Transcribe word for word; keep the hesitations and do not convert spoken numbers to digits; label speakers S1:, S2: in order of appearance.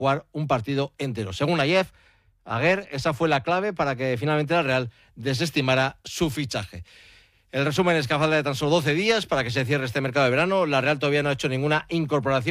S1: jugar un partido entero. Según Ayev, Aguer, esa fue la clave para que finalmente la Real desestimara su fichaje. El resumen es que a falta de tan solo doce días para que se cierre este mercado de verano, la Real todavía no ha hecho ninguna incorporación